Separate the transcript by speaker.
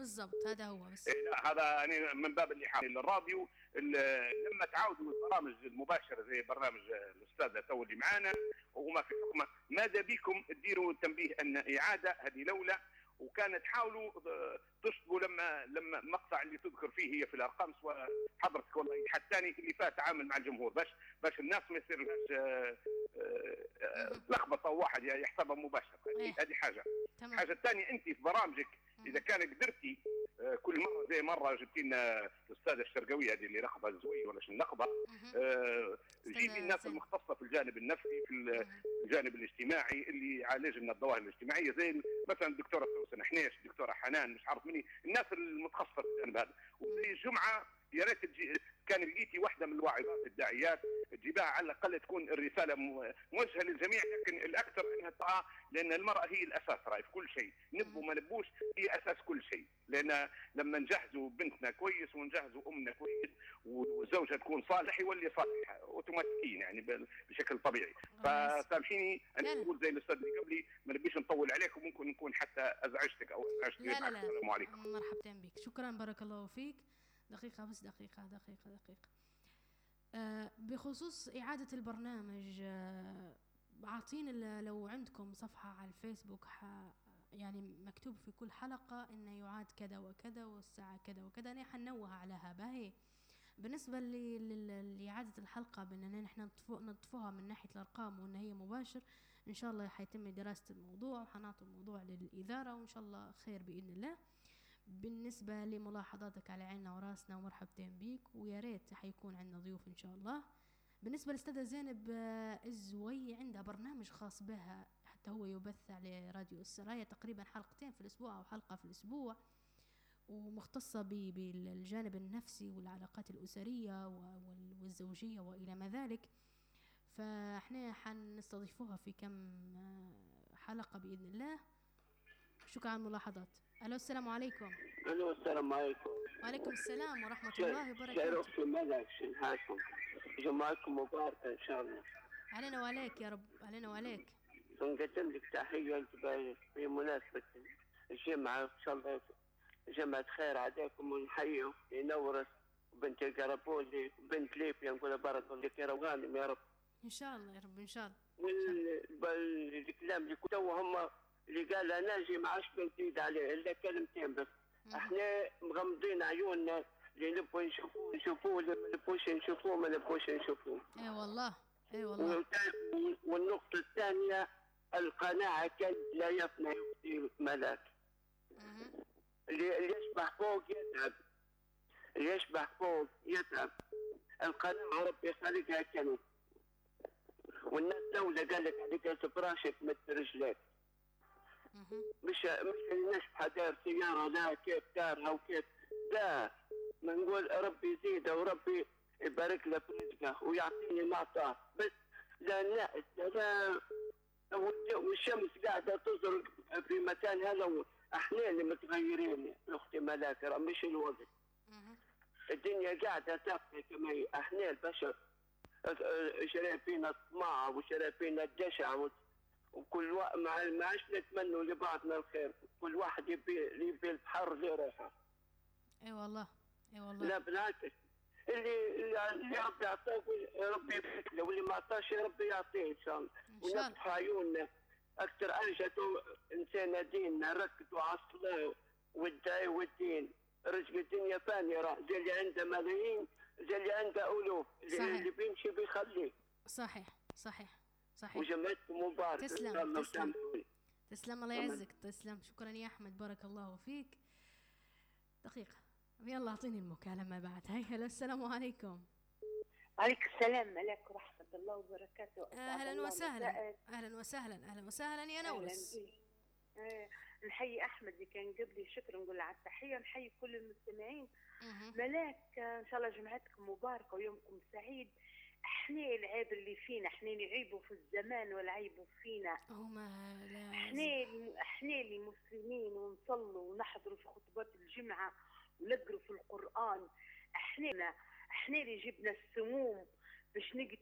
Speaker 1: بالضبط هذا هو بس.
Speaker 2: لا هذا يعني من باب الإيحاء للراديو. لما تعودوا البرامج المباشرة زي برنامج الأستاذة تو اللي معانا وما في حكمة، ماذا بكم تديروا تنبيه أن إعادة هذه لولا، وكانت تحاولوا تصبوا لما مقطع اللي تذكر فيه هي في الارقام، سواء حضرتك ولا اي حد ثاني اللي فات تعامل مع الجمهور، باش الناس ما يصير لهاش لخبطه واحد يحسبها مباشره. هذه حاجه. الحاجه الثانيه، انت في برامجك اذا كان قدرتي كل مره زي مره جبتي لنا الاستاذه الشرقاويه هذه اللي لقبها الزوي ولا شنو لقبها، جيبي الناس المختصه في الجانب النفسي، في الجانب الاجتماعي اللي يعالج لنا الظواهر الاجتماعيه، زي مثلا الدكتوره سوسن حنيش، الدكتوره حنان، مش عارف مني، الناس المتخصصه في الجانب هذا. وفي الجمعه يا ريت كان لقيتي واحده من الواعظات الداعيات تجيبها على الاقل تكون الرساله موجهه للجميع، لكن الاكثر انها تقع، لان المراه هي الاساس راهي في كل شيء، نبوا ما نبوش هي اساس كل شيء. لان لما نجهزوا بنتنا كويس ونجهزوا امنا كويس والزوجه تكون صالح يولي صالح اوتوماتيكيا يعني بشكل طبيعي. فسامحيني انا نقول زي الاستاذ اللي قبلي، ما نبيش نطول عليك وممكن نكون حتى ازعجتك او ازعجتك.
Speaker 1: لا
Speaker 2: السلام عليكم.
Speaker 1: مرحبتين بك، شكرا بارك الله فيك. دقيقة بس، دقيقة. بخصوص إعادة البرنامج، أعطينا لو عندكم صفحة على الفيسبوك يعني مكتوب في كل حلقة إنه يعاد كذا وكذا والساعة كذا وكذا، أنا حنوه عليها باهي. بالنسبة لإعادة الحلقة بأننا نحن نطفوها من ناحية الأرقام وأن هي مباشر، إن شاء الله حيتم دراسة الموضوع وحنعطي الموضوع للإدارة وإن شاء الله خير بإذن الله. بالنسبة لملاحظاتك على عيننا وراسنا ومرحبتين بيك، ويا ريت حيكون عندنا ضيوف إن شاء الله. بالنسبة للأستاذة زينب الزوي، عندها برنامج خاص بها حتى هو يبث على راديو السرايا، تقريبا حلقتين في الأسبوع أو حلقة في الأسبوع، ومختصة بالجانب النفسي والعلاقات الأسرية والزوجية وإلى ما ذلك. فإحنا حنستضيفوها في كم حلقة بإذن الله. شكرا على الملاحظات. ألو السلام عليكم.
Speaker 3: ألو السلام عليكم.
Speaker 1: وعليكم السلام ورحمة الله وبركاته.
Speaker 3: شرف ملك شنهاكم، جمعتكم مباركة إن شاء الله.
Speaker 1: علينا وعليك يا رب، علينا وعليك.
Speaker 3: نقدم لك تحية في مناسبة الجمعة إن شاء الله، جمعة خير عليكم، ونحيوا ينورس بنت القربولي بنت ليبيا، نقول بارك الله فيك يا روغانم يا رب.
Speaker 1: إن شاء الله يا رب إن شاء الله.
Speaker 3: والكلام اللي تو هم اللي قال ناجي ما عادش بنزيد عليه الا كلمتين بس. احنا مغمضين عيوننا اللي نبغوا نشوفوه اللي ما نبغوش نشوفوه ما نبغوش نشوفوه.
Speaker 1: اي والله اي والله.
Speaker 3: والنقطة الثانية، القناعة كي لا يفنى يؤتي ملاك. اللي يشبح فوق يتعب، اللي يشبح فوق يتعب. القناعة ربي خلقها كنز، والناس لولا قالت عليك فراشك مد رجليك. مش نشبح دار سيارة لا كيف دارها وكيف لا، ما نقول ربي يزيده وربي يبارك له في رزقه ويعطيني ما اعطاه، بس لا والشمس قاعدة تزرق في مكان هذا، احنا اللي متغيرين اختي ملاك، مش الوضع. الدنيا قاعدة تبقى كما هي، احنا البشر شري فينا الطماع وشري فينا الجشع، وكل ما عادش نتمنوا لبعضنا الخير، كل واحد يبي البحر لروحه.
Speaker 1: اي والله اي والله.
Speaker 3: لا بالعكس، اللي ربي يعطيه ربي يبارك له، واللي ما عطاش ربي يعطيه ان شاء الله. ونفتح عيوننا اكثر انشطوا انسان ديننا، ركزوا على الصلاه والدعاء والدين. رزق الدنيا فاني راه، زي اللي عنده ملايين زي اللي عنده الوف، اللي بيمشي بيخليه.
Speaker 1: صحيح صحيح صحيح.
Speaker 3: وجمعتكم مبارك.
Speaker 1: تسلم الله يعزك. تسلم، شكرا يا احمد، بارك الله فيك. دقيقه، يلا اعطيني المكالمه بعد هاي. هلا السلام عليكم.
Speaker 4: عليك السلام ملاك ورحمه الله وبركاته.
Speaker 1: اهلا وسهلا. اهلا وسهلا. اهلا وسهلا يا نورس.
Speaker 4: نحيي احمد اللي كان قبلي، شكرا نقول على التحيه، ونحيي كل المستمعين. ملاك ان شاء الله جمعتكم مباركه ويومكم سعيد. احنا العيب اللي فينا، احنا اللي عيبوا في الزمان والعيب فينا. احنا اللي مسلمين ونصلوا ونحضروا في خطبات الجمعه ونقروا في القران. احنا اللي جبنا السموم باش